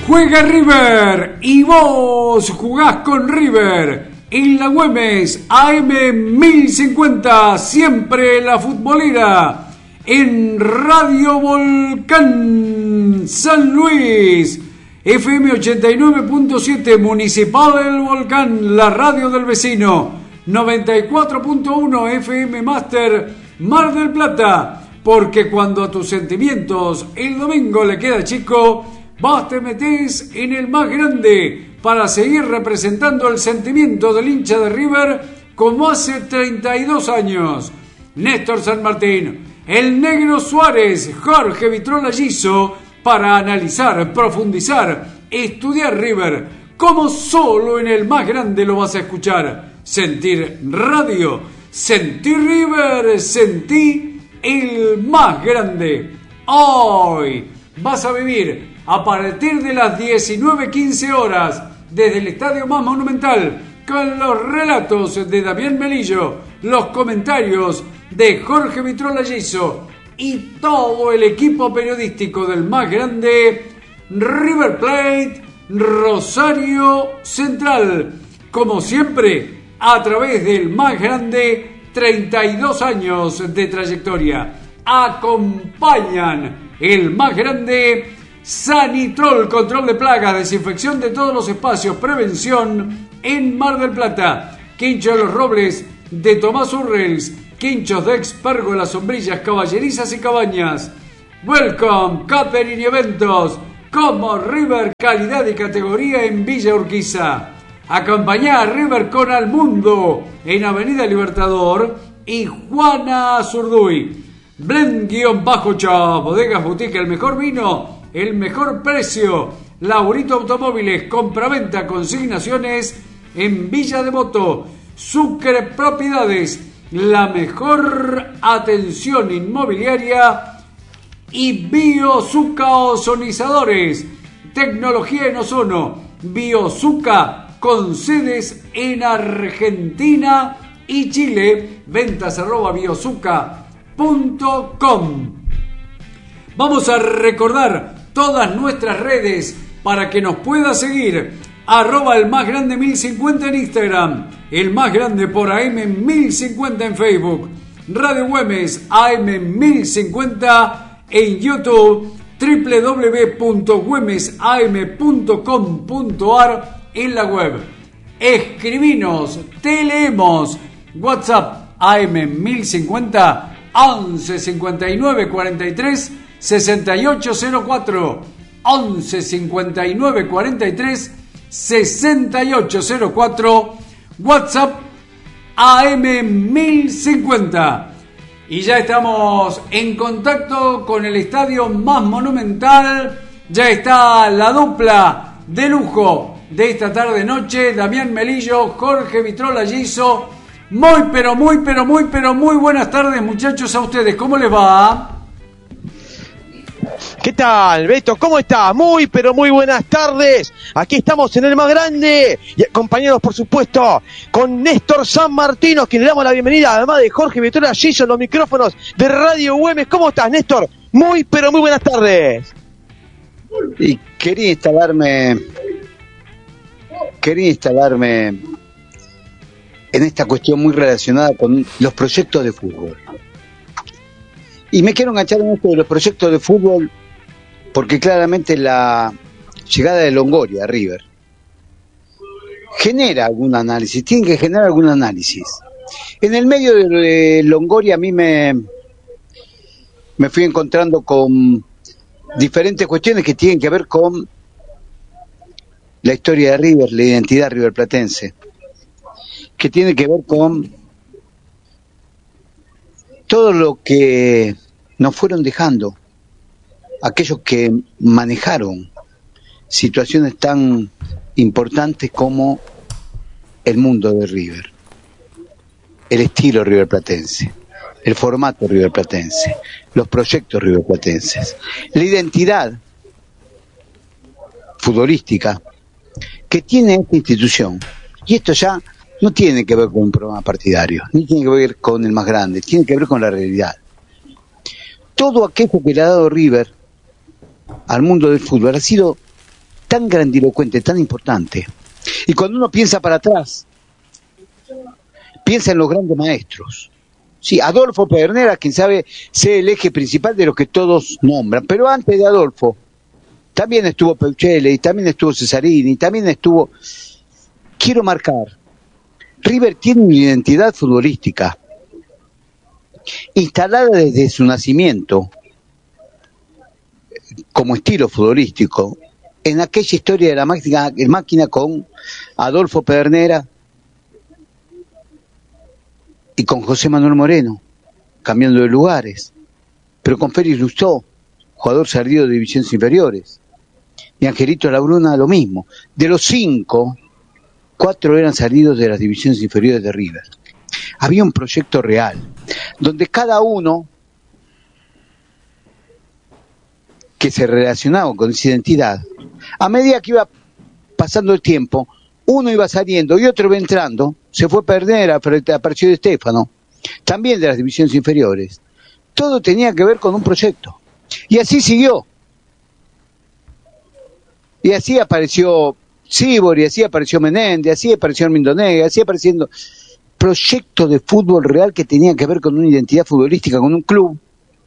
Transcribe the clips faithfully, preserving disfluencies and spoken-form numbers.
Juega River y vos jugás con River. En la Güemes, A M mil cincuenta, siempre la futbolera. En Radio Volcán San Luis, F M ochenta y nueve punto siete, Municipal del Volcán, la radio del vecino. noventa y cuatro punto uno F M Master, Mar del Plata. Porque cuando a tus sentimientos el domingo le queda chico, vos te metés en el más grande para seguir representando el sentimiento del hincha de River como hace treinta y dos años. Néstor San Martín, el Negro Suárez, Jorge Vitrola Giso, para analizar, profundizar, estudiar River, como solo en el más grande lo vas a escuchar. Sentir radio, sentir River, sentir el más grande. Hoy vas a vivir a partir de las diecinueve quince horas desde el estadio más monumental con los relatos de Damián Melillo, los comentarios de Jorge Vitrola Giso y todo el equipo periodístico del más grande River Plate Rosario Central, como siempre a través del más grande treinta y dos años de trayectoria. Acompañan el más grande Sanitrol, control de plagas, desinfección de todos los espacios, prevención en Mar del Plata. Quincho de los Robles de Tomás Urrels, quinchos de Expérgolas, sombrillas, caballerizas y cabañas. Welcome Catering y Eventos, como River, calidad y categoría en Villa Urquiza. Acompañá a River con Al Mundo en Avenida Libertador y Juana Zurduy. Blend-Bajo-Chop, Bodegas Boutique, el mejor vino, el mejor precio. Laurito Automóviles, compraventa, consignaciones en Villa Devoto. Sucre Propiedades, la mejor atención inmobiliaria. Y Biosuca Ozonizadores, tecnología en ozono. Biosuca, con sedes en Argentina y Chile. Ventas arroba biosuca punto com. Vamos a recordar todas nuestras redes para que nos pueda seguir. Arroba el más grande mil cincuenta en Instagram, el más grande por A M mil cincuenta en Facebook, Radio Güemes A M mil cincuenta en YouTube, doble u doble u doble u punto güemes a m punto com punto a r en la web. Escribinos, te leemos. WhatsApp A M mil cincuenta once cincuenta y nueve cuarenta y tres sesenta y ocho cero cuatro, once cincuenta y nueve cuarenta y tres sesenta y ocho cero cuatro, WhatsApp A M mil cincuenta. Y ya estamos en contacto con el estadio más monumental. Ya está la dupla de lujo de esta tarde noche, Damián Melillo, Jorge Vitrola Giso. Muy, pero muy, pero muy, pero muy buenas tardes, muchachos, a ustedes. ¿Cómo les va? ¿Qué tal, Beto? ¿Cómo está? Muy, pero muy buenas tardes. Aquí estamos en el más grande y acompañados, por supuesto, con Néstor San Martino, quien le damos la bienvenida, además de Jorge Vitrola Giso en los micrófonos de Radio Güemes. ¿Cómo estás, Néstor? Muy, pero muy buenas tardes. Y quería instalarme, quería instalarme en esta cuestión muy relacionada con los proyectos de fútbol. Y me quiero enganchar en esto de los proyectos de fútbol porque claramente la llegada de Longoria a River genera algún análisis, tiene que generar algún análisis. En el medio de Longoria a mí me, me fui encontrando con diferentes cuestiones que tienen que ver con la historia de River, la identidad riverplatense, que tiene que ver con todo lo que nos fueron dejando aquellos que manejaron situaciones tan importantes como el mundo de River, el estilo riverplatense, el formato riverplatense, los proyectos riverplatenses, la identidad futbolística que tiene esta institución. Y esto ya no tiene que ver con un programa partidario, ni tiene que ver con el más grande, tiene que ver con la realidad. Todo aquello que le ha dado River al mundo del fútbol ha sido tan grandilocuente, tan importante. Y cuando uno piensa para atrás, piensa en los grandes maestros. Sí, Adolfo Pedernera, quien sabe, sea el eje principal de lo que todos nombran. Pero antes de Adolfo, también estuvo Peuchele, y también estuvo Cesarini, y también estuvo... Quiero marcar, River tiene una identidad futbolística, instalada desde su nacimiento, como estilo futbolístico, en aquella historia de la máquina, el máquina con Adolfo Pedernera y con José Manuel Moreno, cambiando de lugares, pero con Félix Lustó, jugador salido de divisiones inferiores, y Angelito Labruna lo mismo. De los cinco, cuatro eran salidos de las divisiones inferiores de River. Había un proyecto real, donde cada uno que se relacionaba con esa identidad, a medida que iba pasando el tiempo, uno iba saliendo y otro iba entrando. Se fue Pedernera, apareció De Stefano, también de las divisiones inferiores. Todo tenía que ver con un proyecto. Y así siguió. Y así apareció Sibori, así apareció Menéndez, así apareció Armindo Negri, así apareciendo proyectos de fútbol real que tenían que ver con una identidad futbolística, con un club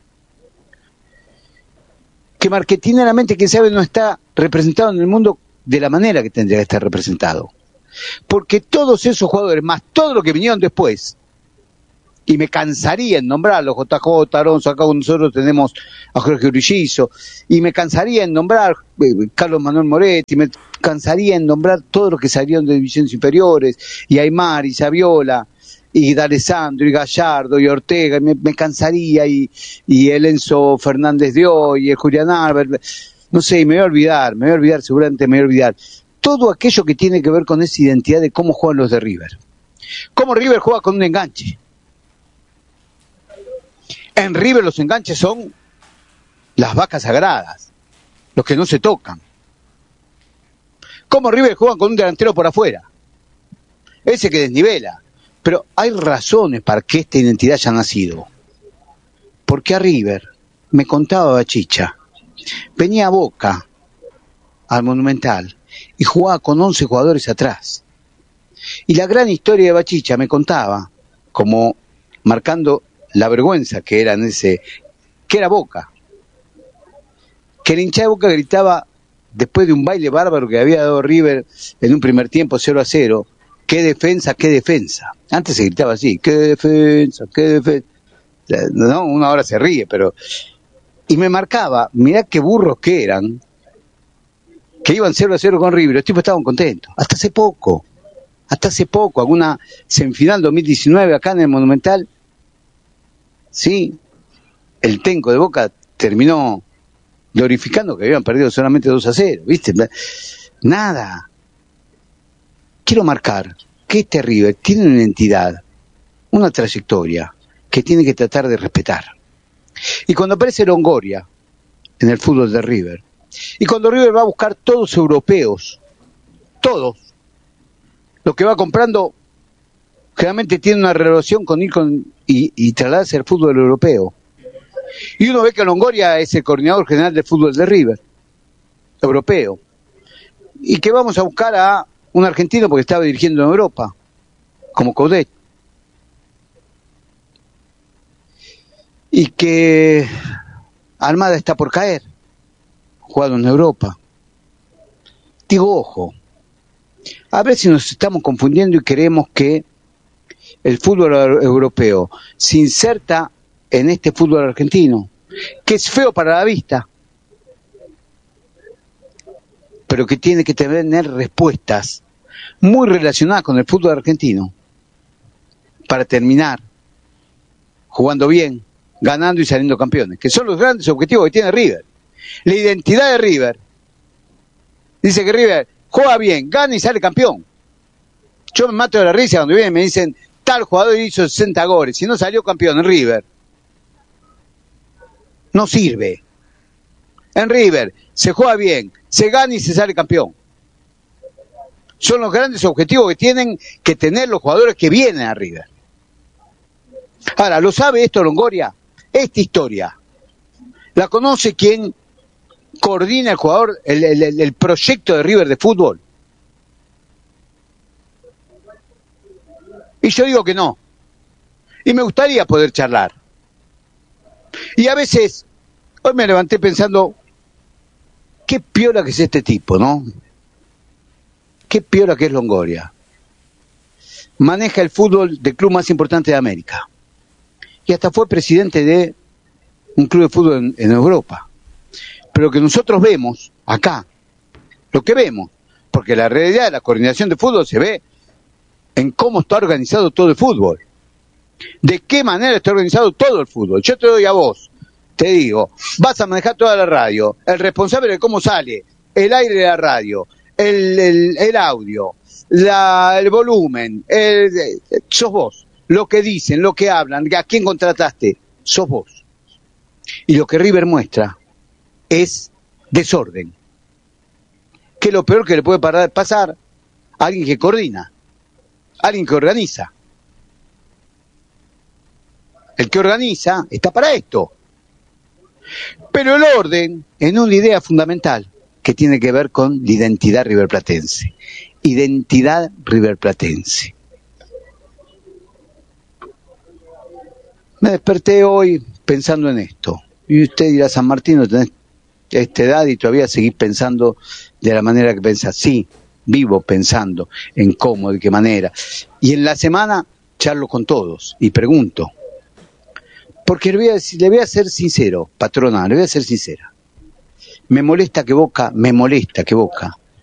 que marketingeramente, quién sabe, no está representado en el mundo de la manera que tendría que estar representado. Porque todos esos jugadores, más todo lo que vinieron después, y me cansaría en nombrarlos, J J, Alonso, acá nosotros tenemos a Jorge Urillizo, y me cansaría en nombrar eh, Carlos Manuel Moretti, me cansaría en nombrar todos los que salieron de divisiones inferiores, y Aymar, y Saviola, y D'Alessandro, y Gallardo, y Ortega, y me, me cansaría, y, y el Enzo Fernández de hoy, y el Julián Albert, no sé, me voy a olvidar, me voy a olvidar, seguramente me voy a olvidar. Todo aquello que tiene que ver con esa identidad de cómo juegan los de River. Cómo River juega con un enganche. En River los enganches son las vacas sagradas, los que no se tocan. Cómo River juega con un delantero por afuera, ese que desnivela. Pero hay razones para que esta identidad haya nacido. Porque a River, me contaba Bachicha, venía a Boca al Monumental y jugaba con once jugadores atrás. Y la gran historia de Bachicha me contaba, como marcando la vergüenza que era en ese, que era Boca, que el hincha de Boca gritaba después de un baile bárbaro que había dado River en un primer tiempo cero a cero, qué defensa, qué defensa. Antes se gritaba así, qué defensa, qué defensa. No, uno ahora se ríe, pero... Y me marcaba, mirá qué burros que eran, que iban cero a cero con River, los tipos estaban contentos. Hasta hace poco, hasta hace poco, alguna semifinal dos mil diecinueve acá en el Monumental, sí, el Tenco de Boca terminó glorificando que habían perdido solamente dos a cero, ¿viste? Nada. Quiero marcar que este River tiene una identidad, una trayectoria que tiene que tratar de respetar. Y cuando aparece Longoria en el fútbol de River, y cuando River va a buscar todos europeos, todos, lo que va comprando generalmente tiene una relación con ir con y, y trasladarse al fútbol europeo. Y uno ve que Longoria es el coordinador general del fútbol de River, europeo, y que vamos a buscar a un argentino porque estaba dirigiendo en Europa, como Coudet. Y que Almada está por caer, jugando en Europa. Digo, ojo, a ver si nos estamos confundiendo y creemos que el fútbol europeo se inserta en este fútbol argentino, que es feo para la vista, pero que tiene que tener respuestas muy relacionadas con el fútbol argentino, para terminar jugando bien, ganando y saliendo campeones, que son los grandes objetivos que tiene River. La identidad de River dice que River juega bien, gana y sale campeón. Yo me mato de la risa cuando vienen y me dicen tal jugador hizo sesenta goles, si no salió campeón en River, no sirve. En River se juega bien, se gana y se sale campeón. Son los grandes objetivos que tienen que tener los jugadores que vienen a River. Ahora, ¿lo sabe esto Longoria? Esta historia la conoce quien coordina el jugador, el, el, el proyecto de River de fútbol? Y yo digo que no. Y me gustaría poder charlar. Y a veces, hoy me levanté pensando, qué piola que es este tipo, ¿no? Qué piola que es Longoria. Maneja el fútbol del club más importante de América. Y hasta fue presidente de un club de fútbol en, en Europa. Pero lo que nosotros vemos acá, lo que vemos, porque la realidad de la coordinación de fútbol se ve en cómo está organizado todo el fútbol. De qué manera está organizado todo el fútbol. Yo te doy a vos, te digo, vas a manejar toda la radio, el responsable de cómo sale, el aire de la radio, el, el, el audio, la, el volumen, el, sos vos. Lo que dicen, lo que hablan, a quién contrataste, sos vos. Y lo que River muestra es desorden. Que es lo peor que le puede pasar a alguien que coordina, a alguien que organiza. El que organiza está para esto. Pero el orden en una idea fundamental que tiene que ver con la identidad riverplatense. Identidad riverplatense. Me desperté hoy pensando en esto. Y usted dirá, San Martín, no tenés esta edad y todavía seguís pensando de la manera que pensás. Sí, vivo pensando en cómo, de qué manera. Y en la semana charlo con todos y pregunto. Porque le voy a decir, le voy a ser sincero, patrona, le voy a ser sincera. Me molesta que Boca, me molesta que Boca